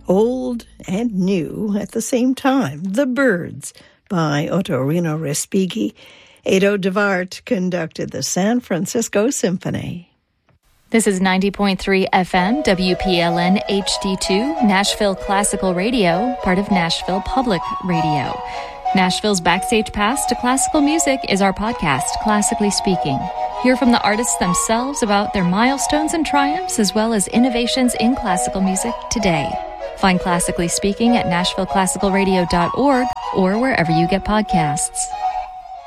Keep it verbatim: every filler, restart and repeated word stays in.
old and new at the same time. The Birds by Ottorino Respighi. Edo de Wart conducted the San Francisco Symphony. This is ninety point three F M, W P L N H D two, Nashville Classical Radio, part of Nashville Public Radio. Nashville's Backstage Pass to Classical Music is our podcast, Classically Speaking. Hear from the artists themselves about their milestones and triumphs, as well as innovations in classical music today. Find Classically Speaking at nashville classical radio dot org or wherever you get podcasts.